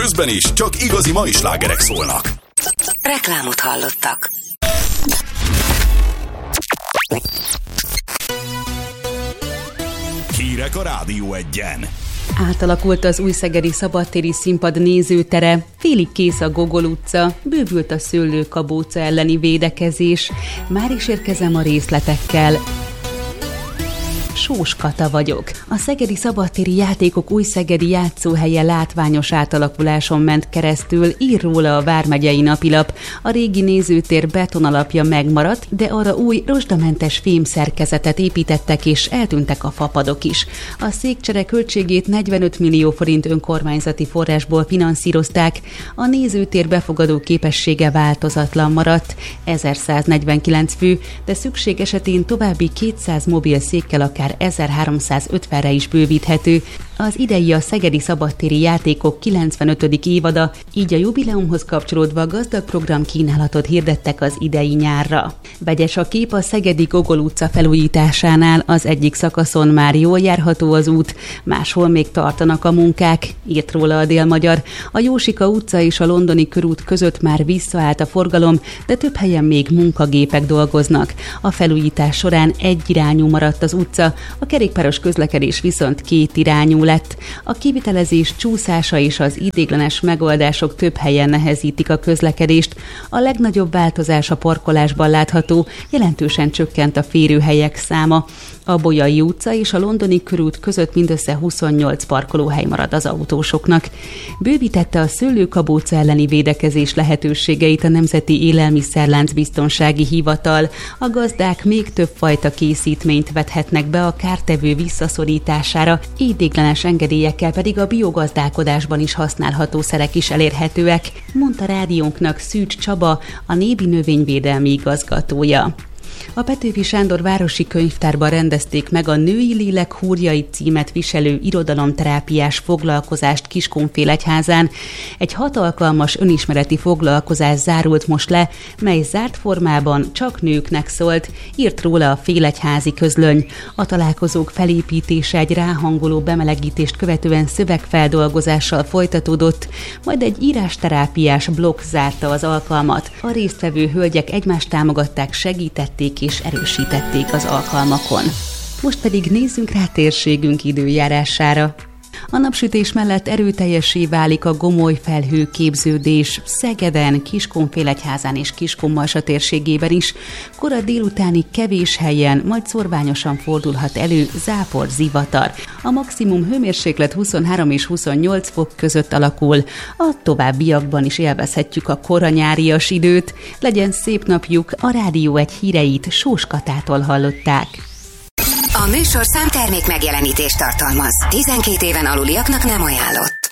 Közben is csak igazi mai slágerek szólnak. Reklámot hallottak. Hírek a Rádió Egyen. Átalakult az újszegedi szabadtéri színpad nézőtere, félig kész a Gogol utca, bővült a szőlőkabóca elleni védekezés. Már is érkezem a részletekkel. Sós Kata vagyok. A szegedi szabadtéri játékok újszegedi játszóhelye látványos átalakuláson ment keresztül, ír róla a vármegyei napilap. A régi nézőtér betonalapja megmaradt, de arra új rozsdamentes fémszerkezetet építettek, és eltűntek a fapadok is. A székcsere költségét 45 millió forint önkormányzati forrásból finanszírozták. A nézőtér befogadó képessége változatlan maradt, 1149 fő, de szükség esetén további 200 mobil székkel akár 1350-re is bővíthető. Az idei a szegedi szabadtéri játékok 95. évada, így a jubileumhoz kapcsolódva gazdag programkínálatot hirdettek az idei nyárra. Vegyes a kép a szegedi Gogol utca felújításánál, az egyik szakaszon már jól járható az út, máshol még tartanak a munkák, írt róla a Dél-Magyar. A Jósika utca és a Londoni körút között már visszaállt a forgalom, de több helyen még munkagépek dolgoznak. A felújítás során egyirányú maradt az utca, a kerékpáros közlekedés viszont kétirányú lett. A kivitelezés csúszása és az ideiglenes megoldások több helyen nehezítik a közlekedést. A legnagyobb változás a parkolásban látható, jelentősen csökkent a férőhelyek száma. A Bolyai utca és a Londoni körút között mindössze 28 parkolóhely marad az autósoknak. Bővítette a szőlőkabóca elleni védekezés lehetőségeit a Nemzeti Élelmiszerlánc Biztonsági Hivatal. A gazdák még több fajta készítményt vethetnek be a kártevő visszaszorítására, ideiglenes engedélyekkel pedig a biogazdálkodásban is használható szerek is elérhetőek, mondta rádiónknak Szűcs Csaba, a Nébi növényvédelmi igazgatója. A Petőfi Sándor városi könyvtárban rendezték meg a Női lélek húrjai címet viselő irodalomterápiás foglalkozást Kiskunfélegyházán. Egy 6 alkalmas önismereti foglalkozás zárult most le, mely zárt formában csak nőknek szólt, írt róla a Félegyházi Közlöny. A találkozók felépítése egy ráhangoló bemelegítést követően szövegfeldolgozással folytatódott, majd egy írásterápiás blokk zárta az alkalmat. A résztvevő hölgyek egymást támogatták, segítették és erősítették az alkalmakon. Most pedig nézzünk rá térségünk időjárására. A napsütés mellett erőteljessé válik a gomoly felhőképződés Szegeden, Kiskunfélegyházán és Kiskunmalsa térségében is. Kora délutáni kevés helyen, majd szorványosan fordulhat elő zápor, zivatar. A maximum hőmérséklet 23 és 28 fok között alakul. A továbbiakban is élvezhetjük a kora nyárias időt. Legyen szép napjuk, a Rádió Egy híreit Sós Katától hallották. A műsorszám termék megjelenítést tartalmaz. 12 éven aluliaknak nem ajánlott.